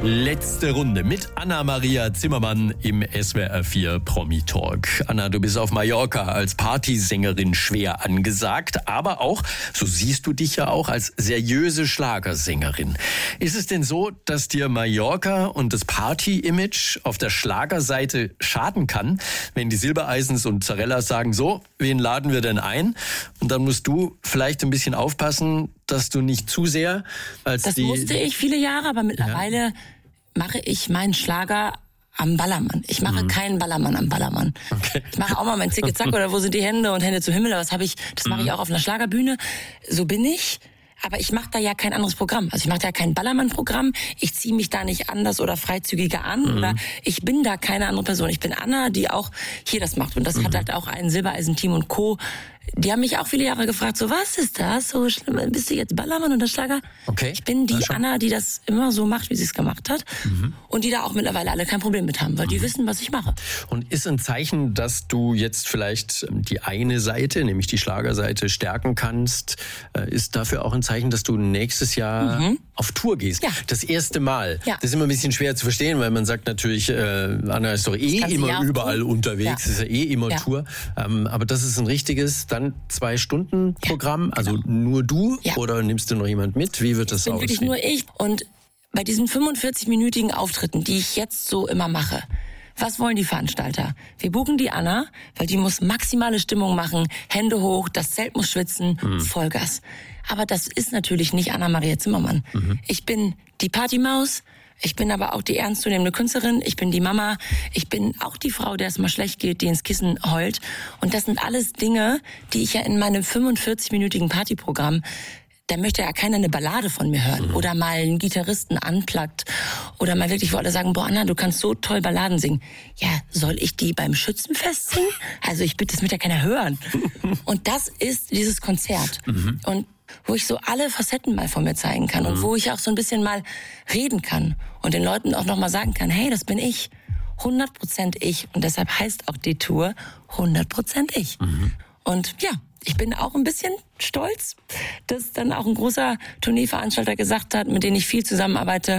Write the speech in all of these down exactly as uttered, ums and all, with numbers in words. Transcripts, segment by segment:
Letzte Runde mit Anna-Maria Zimmermann im S W R vier Promi-Talk. Anna, du bist auf Mallorca als Partysängerin schwer angesagt, aber auch, so siehst du dich ja auch, als seriöse Schlagersängerin. Ist es denn so, dass dir Mallorca und das Party-Image auf der Schlagerseite schaden kann, wenn die Silbereisens und Zarellas sagen, so, wen laden wir denn ein? Und dann musst du vielleicht ein bisschen aufpassen, dass du nicht zu sehr als das die... Das musste ich viele Jahre, aber mittlerweile ja. mache ich meinen Schlager am Ballermann. Ich mache mhm. keinen Ballermann am Ballermann. Okay. Ich mache auch mal mein Zicke-Zack oder wo sind die Hände und Hände zum Himmel. Aber das habe ich, das mhm. mache ich auch auf einer Schlagerbühne. So bin ich. Aber ich mache da ja kein anderes Programm. Also ich mache da ja kein Ballermann-Programm. Ich ziehe mich da nicht anders oder freizügiger an. Mhm. Oder ich bin da keine andere Person. Ich bin Anna, die auch hier das macht. Und das mhm. hat halt auch ein Silbereisen-Team und Co. Die haben mich auch viele Jahre gefragt, so, was ist das? So schlimm, bist du jetzt Ballermann und der Schlager? Okay. Ich bin die Anna, die das immer so macht, wie sie es gemacht hat. Mhm. Und die da auch mittlerweile alle kein Problem mit haben, weil mhm. die wissen, was ich mache. Und ist ein Zeichen, dass du jetzt vielleicht die eine Seite, nämlich die Schlagerseite, stärken kannst, ist dafür auch ein Zeichen, dass du nächstes Jahr mhm. auf Tour gehst? Ja. Das erste Mal. Ja. Das ist immer ein bisschen schwer zu verstehen, weil man sagt natürlich, äh, Anna ist doch eh immer überall Tour. unterwegs, ja. ist ja eh immer ja. Tour. Ähm, aber das ist ein richtiges, dann zwei Stunden Programm, ja, genau. Also nur du ja. oder nimmst du noch jemand mit? Wie wird das aussehen? Ich bin wirklich nur ich. Und bei diesen fünfundvierzig-minütigen Auftritten, die ich jetzt so immer mache, was wollen die Veranstalter? Wir buchen die Anna, weil die muss maximale Stimmung machen, Hände hoch, das Zelt muss schwitzen, mhm. Vollgas. Aber das ist natürlich nicht Anna-Maria Zimmermann. Mhm. Ich bin die Partymaus. Ich bin aber auch die ernstzunehmende Künstlerin. Ich bin die Mama. Ich bin auch die Frau, der es mal schlecht geht, die ins Kissen heult. Und das sind alles Dinge, die ich ja in meinem fünfundvierzig-minütigen Partyprogramm, da möchte ja keiner eine Ballade von mir hören. Mhm. Oder mal einen Gitarristen anplagt. Oder mal wirklich, wo alle sagen, boah Anna, du kannst so toll Balladen singen. Ja, soll ich die beim Schützenfest singen? Also ich bitte, das möchte ja keiner hören. Und das ist dieses Konzert. Mhm. Und wo ich so alle Facetten mal von mir zeigen kann mhm. und wo ich auch so ein bisschen mal reden kann und den Leuten auch noch mal sagen kann, hey, das bin ich, hundert Prozent ich. Und deshalb heißt auch die Tour hundert Prozent ich. Mhm. Und ja, ich bin auch ein bisschen stolz, dass dann auch ein großer Tourneeveranstalter gesagt hat, mit dem ich viel zusammenarbeite,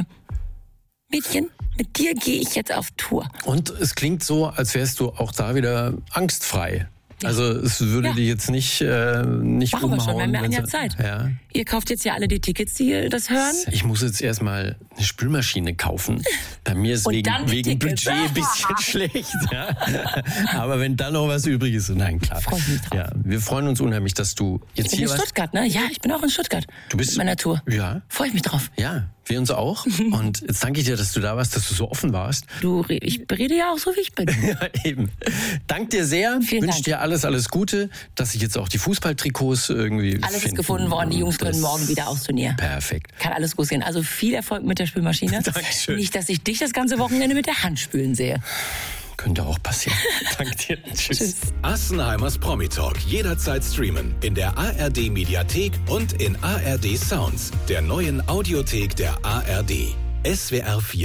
Mädchen, mit dir gehe ich jetzt auf Tour. Und es klingt so, als wärst du auch da wieder angstfrei. Ja. Also es würde ja. die jetzt nicht, äh, nicht Machen umhauen. Wir schon, wir haben ja Zeit. Ja. Ihr kauft jetzt ja alle die Tickets, die das hören. Ich muss jetzt erstmal eine Spülmaschine kaufen. Bei mir ist wegen, wegen Budget ein bisschen schlecht. Ja. Aber wenn da noch was übrig ist, nein, klar. Freu mich drauf. Ja, wir freuen uns unheimlich, dass du jetzt ich bin hier in warst. Stuttgart, ne? Ja, ich bin auch in Stuttgart. Du bist mit meiner Tour. Ja. Freue ich mich drauf. Ja. Wir uns auch. Und jetzt danke ich dir, dass du da warst, dass du so offen warst. Du, ich rede ja auch so, wie ich bin. Ja, eben. Dank dir sehr. Vielen Wünsche Dank. dir alles, alles Gute, dass ich jetzt auch die Fußballtrikots irgendwie Alles finden. ist gefunden worden. Die Jungs können morgen wieder aufs Turnier. Perfekt. Kann alles gut gehen. Also viel Erfolg mit der Spülmaschine. Dankeschön. Nicht, dass ich dich das ganze Wochenende mit der Hand spülen sehe. Könnte auch passieren. Danke dir. Tschüss. Tschüss. Assenheimers Promi-Talk jederzeit streamen in der A R D Mediathek und in A R D Sounds, der neuen Audiothek der A R D. S W R vier